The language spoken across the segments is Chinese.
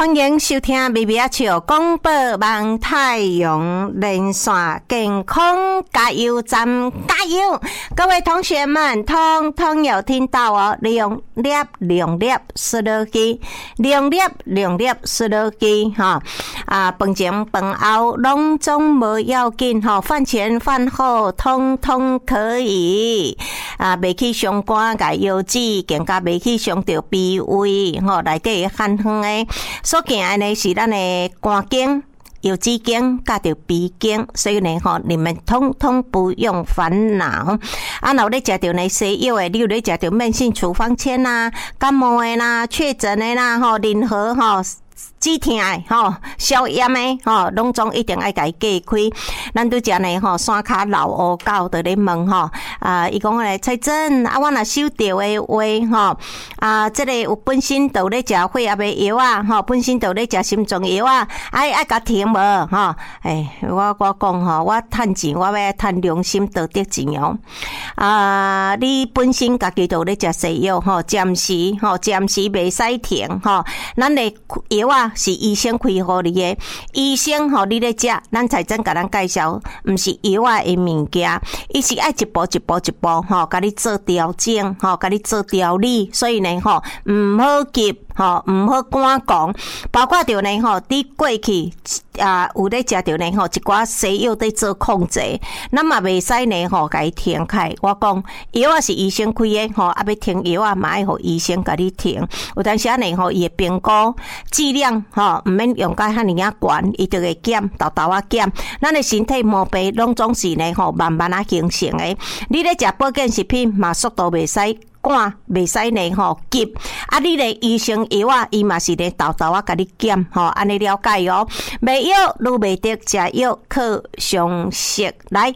欢迎收听微微笑广播网太阳连线健康加油站，加油！各位同学们，通通有听到哦，量粒输落去，量粒输落去哈饭前饭后拢总无要紧哈，饭前饭后通通可以袂去伤肝甲腰子，更加袂去伤到脾胃吼，内底含糖诶。所见的呢是咱的肝经、腰子经、甲着鼻经，所以呢你们通通不用烦恼。若有咧食着呢西药的，你有咧食着慢性处方签啦、感冒的啦、确诊的啦，任何止痛的消炎的拢总一定爱甲伊隔开。咱拄则呢山骹老乌狗在咧问伊讲咧蔡真我若收到的话这个有本身就咧食血压的药本身就咧食心脏药爱甲停无我讲我趁钱我要趁良心得得钱哦你本身家己就咧食西药暂时袂使停咱的药是医生开互你的，医生你咧食，咱才真甲咱介绍，毋是药的物件，伊是爱一步一步甲你做调整甲你做调理，所以呢毋好急毋好赶讲，包括着呢你过去有咧食着呢一寡西药在做控制，咱嘛袂使呢甲伊停开。我讲药是医生开的要停药嘛爱互医生甲你停。有当时呢伊的评估剂量毋免用到遐尔悬，伊就会减豆减。咱的身体毛病拢总是呢慢慢形成的。你咧食保健食品嘛速度袂使赶，袂使呢急你咧医生药伊嘛是咧豆甲你减安尼了解哦。卖药愈袂得食药靠常识来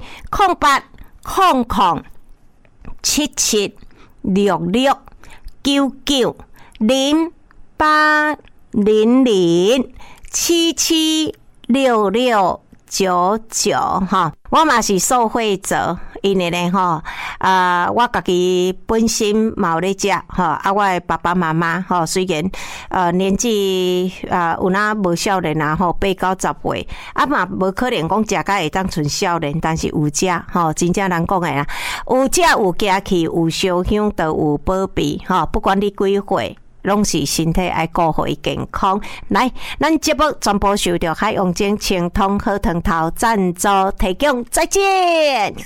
0800776699我嘛是受惠者，因为呢我家己本身嘛有咧食我的爸爸妈妈虽然年纪有哪无少年8-90岁嘛无可能讲食甲会当剩少年，但是有食真正人讲的啦，有食有家气有烧香都有保庇不管你几岁拢是身体爱顾好伊健康。来，咱节目全部受到海洋精清通好汤头赞助提供，再见。